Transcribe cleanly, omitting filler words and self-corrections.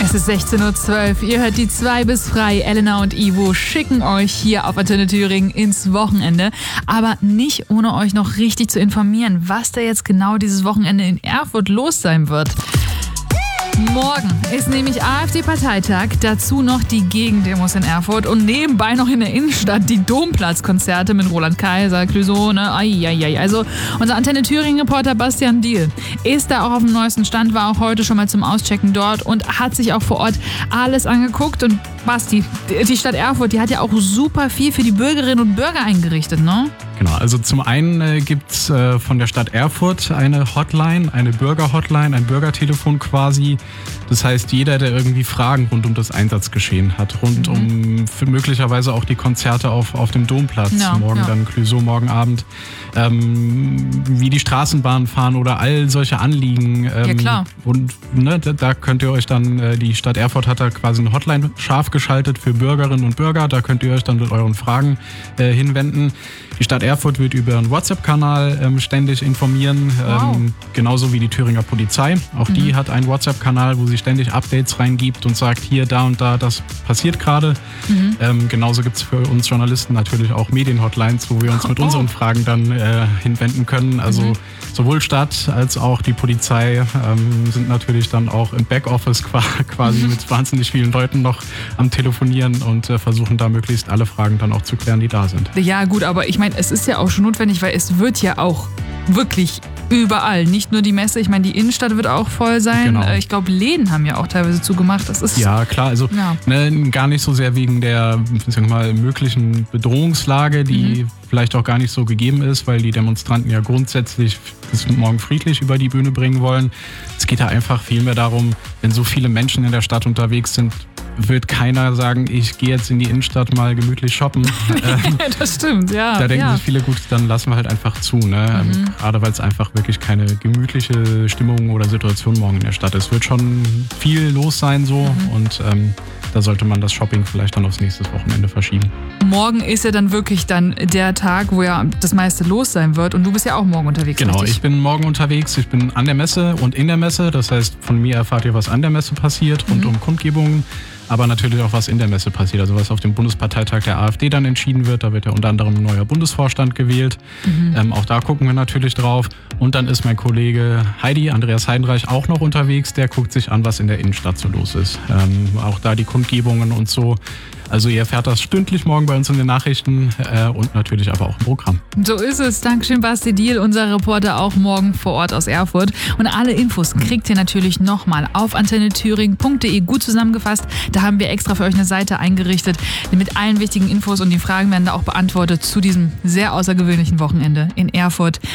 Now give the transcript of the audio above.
Es ist 16.12 Uhr, ihr hört die 2 bis frei. Elena und Ivo schicken euch hier auf Antenne Thüringen ins Wochenende. Aber nicht ohne euch noch richtig zu informieren, was da jetzt genau dieses Wochenende in Erfurt los sein wird. Morgen ist nämlich AfD-Parteitag, dazu noch die Gegendemos in Erfurt und nebenbei noch in der Innenstadt die Domplatzkonzerte mit Roland Kaiser, Clouseau, ne? Also unser Antenne Thüringen-Reporter Bastian Diehl ist da auch auf dem neuesten Stand, war auch heute schon mal zum Auschecken dort und hat sich auch vor Ort alles angeguckt. Und Basti, die Stadt Erfurt, die hat ja auch super viel für die Bürgerinnen und Bürger eingerichtet, ne? Genau, also zum einen gibt's von der Stadt Erfurt eine Hotline, eine Bürger-Hotline, ein Bürgertelefon quasi. Das heißt, jeder, der irgendwie Fragen rund um das Einsatzgeschehen hat, rund um möglicherweise auch die Konzerte auf dem Domplatz, morgen dann Clouseau, morgen Abend, wie die Straßenbahnen fahren oder all solche Anliegen. Ja, klar. Und da könnt ihr euch dann, die Stadt Erfurt hat da quasi eine Hotline scharf geschaltet für Bürgerinnen und Bürger. Da könnt ihr euch dann mit euren Fragen hinwenden. Die Stadt Erfurt wird über einen WhatsApp-Kanal ständig informieren, genauso wie die Thüringer Polizei. Auch die hat einen WhatsApp-Kanal, wo sie ständig Updates reingibt und sagt, hier, da und da, das passiert gerade. Genauso gibt es für uns Journalisten natürlich auch Medien-Hotlines, wo wir uns mit unseren Fragen dann hinwenden können. Also sowohl Stadt als auch die Polizei sind natürlich dann auch im Backoffice quasi mit wahnsinnig vielen Leuten noch am Telefonieren und versuchen da möglichst alle Fragen dann auch zu klären, die da sind. Ja gut, aber ich meine, es ist ja auch schon notwendig, weil es wird ja auch wirklich überall, nicht nur die Messe, ich meine, die Innenstadt wird auch voll sein. Genau. Ich glaube, Läden haben ja auch teilweise zugemacht. Das ist ja, klar, also gar nicht so sehr wegen der, ich sag mal, möglichen Bedrohungslage, die vielleicht auch gar nicht so gegeben ist, weil die Demonstranten ja grundsätzlich bis morgen friedlich über die Bühne bringen wollen. Es geht ja einfach vielmehr darum, wenn so viele Menschen in der Stadt unterwegs sind, wird keiner sagen, ich gehe jetzt in die Innenstadt mal gemütlich shoppen. Das stimmt, ja. Da denken sich viele, gut, dann lassen wir halt einfach zu. Ne? Gerade weil es einfach wirklich keine gemütliche Stimmung oder Situation morgen in der Stadt ist. Es wird schon viel los sein so und da sollte man das Shopping vielleicht dann aufs nächste Wochenende verschieben. Morgen ist ja dann wirklich dann der Tag, wo ja das meiste los sein wird und du bist ja auch morgen unterwegs, Genau, richtig? Ich bin morgen unterwegs, ich bin an der Messe und in der Messe. Das heißt, von mir erfahrt ihr, was an der Messe passiert, rund um Kundgebungen. Aber natürlich auch, was in der Messe passiert. Also was auf dem Bundesparteitag der AfD dann entschieden wird. Da wird ja unter anderem ein neuer Bundesvorstand gewählt. Auch da gucken wir natürlich drauf. Und dann ist mein Kollege Andreas Heidenreich, auch noch unterwegs. Der guckt sich an, was in der Innenstadt so los ist. Auch da die Kundgebungen und so. Also ihr erfährt das stündlich morgen bei uns in den Nachrichten und natürlich aber auch im Programm. So ist es. Dankeschön, Basti Diehl, unser Reporter auch morgen vor Ort aus Erfurt. Und alle Infos kriegt ihr natürlich nochmal auf antennethüringen.de gut zusammengefasst. Da haben wir extra für euch eine Seite eingerichtet mit allen wichtigen Infos und die Fragen werden da auch beantwortet zu diesem sehr außergewöhnlichen Wochenende in Erfurt.